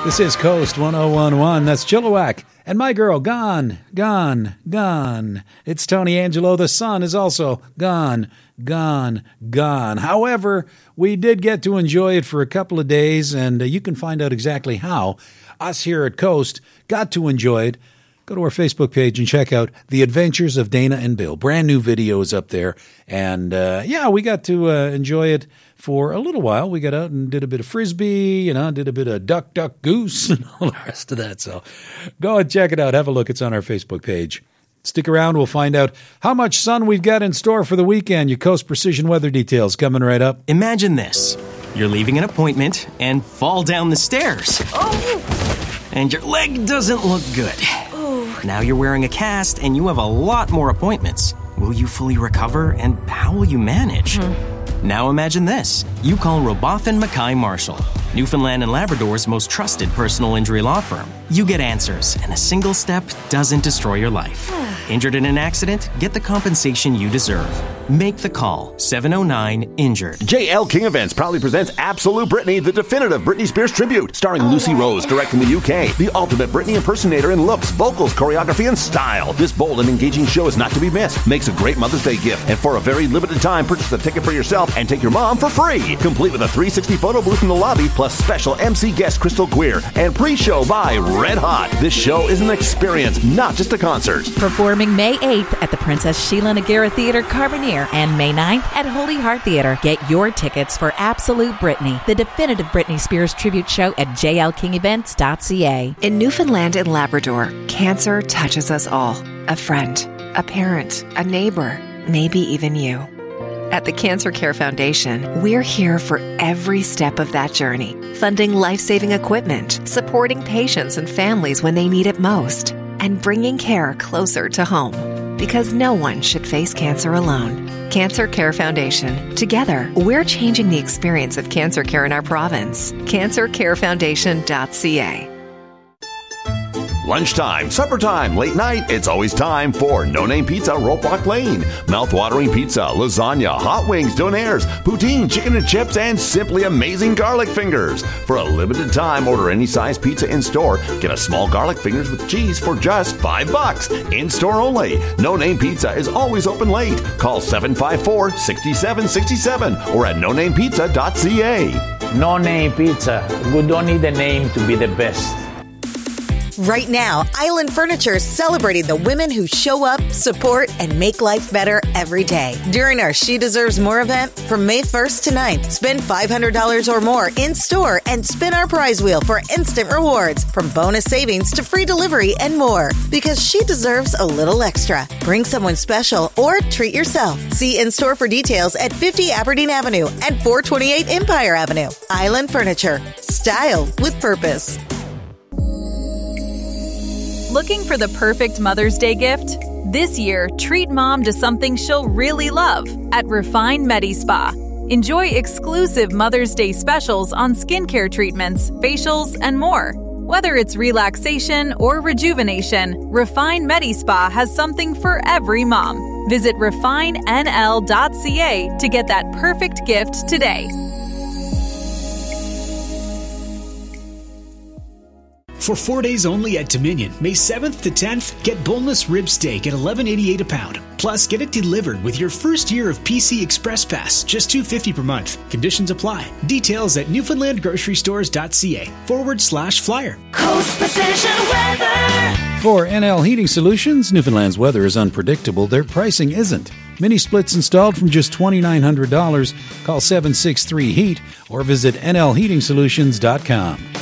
This is Coast 1011. That's Chilliwack. And my girl, gone. It's Tony Angelo. The sun is also gone. However, we did get to enjoy it for a couple of days, and you can find out exactly how us here at Coast got to enjoy it. Go to our Facebook page and check out The Adventures of Dana and Bill. Brand new videos up there. And, we got to enjoy it for a little while. We got out and did a bit of Frisbee, did a bit of duck, goose, and all the rest of that. So go and check it out. Have a look. It's on our Facebook page. Stick around. We'll find out how much sun we've got in store for the weekend. Your Coast Precision weather details coming right up. Imagine this. You're leaving an appointment and fall down the stairs. Oh! And your leg doesn't look good. Now you're wearing a cast and you have a lot more appointments. Will you fully recover, and how will you manage? Now imagine this. You call Robotham Mackay Marshall, Newfoundland and Labrador's most trusted personal injury law firm. You get answers, and a single step doesn't destroy your life. Injured in an accident? Get the compensation you deserve. Make the call. 709-INJURED. JL King Events proudly presents Absolute Britney, the definitive Britney Spears tribute, starring Lucy Rose, direct from the UK. The ultimate Britney impersonator in looks, vocals, choreography, and style. This bold and engaging show is not to be missed. Makes a great Mother's Day gift. And for a very limited time, purchase a ticket for yourself and take your mom for free. Complete with a 360 photo booth in the lobby, plus special MC guest Crystal Queer, and pre-show by Red Hot. This show is an experience, not just a concert. Performing May 8th at the Princess Sheila Nagara Theatre, Carbonear, and May 9th at Holy Heart Theatre. Get your tickets for Absolute Britney, the definitive Britney Spears tribute show at jlkingevents.ca. In Newfoundland and Labrador, cancer touches us all. A friend, a parent, a neighbor, maybe even you. At the Cancer Care Foundation, we're here for every step of that journey, funding life-saving equipment, supporting patients and families when they need it most, and bringing care closer to home. Because no one should face cancer alone. Cancer Care Foundation. Together, we're changing the experience of cancer care in our province. CancerCareFoundation.ca. Lunchtime, supper time, late night, it's always time for No Name Pizza, Rope Walk Lane. Mouth-watering pizza, lasagna, hot wings, donaires, poutine, chicken and chips, and simply amazing garlic fingers. For a limited time, order any size pizza in-store. Get a small garlic fingers with cheese for just $5. In-store only. No Name Pizza is always open late. Call 754-6767 or at nonamepizza.ca. No Name Pizza. We don't need a name to be the best. Right now, Island Furniture is celebrating the women who show up, support, and make life better every day. During our She Deserves More event, from May 1st to 9th, spend $500 or more in-store and spin our prize wheel for instant rewards, from bonus savings to free delivery and more. Because she deserves a little extra. Bring someone special or treat yourself. See in-store for details at 50 Aberdeen Avenue and 428 Empire Avenue. Island Furniture. Style with purpose. Looking for the perfect Mother's Day gift? This year, treat mom to something she'll really love at Refine Medi-Spa. Enjoy exclusive Mother's Day specials on skincare treatments, facials, and more. Whether it's relaxation or rejuvenation, Refine Medi-Spa has something for every mom. Visit refinenl.ca to get that perfect gift today. For 4 days only at Dominion, May 7th to 10th, get boneless rib steak at $11.88 a pound. Plus, get it delivered with your first year of PC Express Pass, just $2.50 per month. Conditions apply. Details at newfoundlandgrocerystores.ca/flyer. Coast Precision Weather. For NL Heating Solutions, Newfoundland's weather is unpredictable. Their pricing isn't. Mini splits installed from just $2,900. Call 763-HEAT or visit nlheatingsolutions.com.